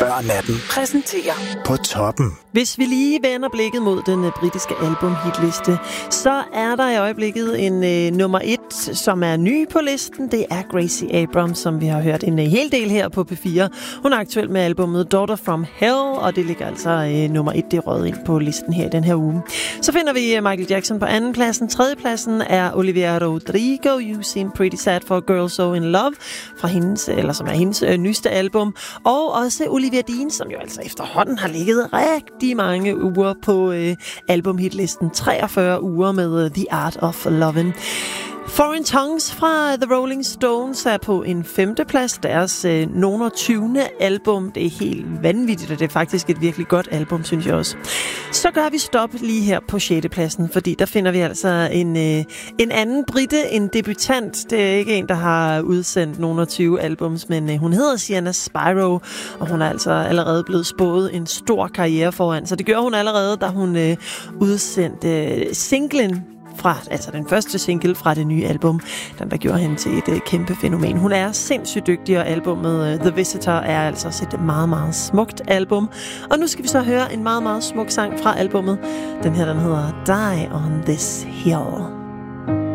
før natten præsenterer På toppen. Hvis vi lige vender blikket mod den britiske albumhitliste, så er der i øjeblikket en nummer 1, som er ny på listen. Det er Gracie Abrams, som vi har hørt en hel del her på P4. Hun er aktuel med albumet Daughter from Hell, og det ligger altså nummer 1, det er røget ind på listen her i den her uge. Så finder vi Michael Jackson på anden pladsen. Tredje pladsen er Olivia Rodrigo, You Seem Pretty Sad for a Girl So in Love, fra hendes, eller som er hendes nyeste album. Og også Olivia Dean, som jo altså efterhånden har ligget rigtig mange uger på albumhitlisten. 43 uger med The Art of Lovin'. Foreign Tongues fra The Rolling Stones er på en 5. plads. Deres nogen 20. album. Det er helt vanvittigt, og det er faktisk et virkelig godt album, synes jeg også. Så gør vi stop lige her på 6. pladsen, fordi der finder vi altså en anden brite, en debutant. Det er ikke en, der har udsendt nogen 20 albums, men hun hedder Sienna Spiro, og hun er altså allerede blevet spået en stor karriere foran. Så det gør hun allerede, da hun udsendte singlen altså den første single fra det nye album, den der gjorde hende til et kæmpe fænomen. Hun er sindssygt dygtig, og albumet The Visitor er altså også et meget, meget smukt album. Og nu skal vi så høre en meget, meget smuk sang fra albumet. Den her, den hedder Die on This Hill.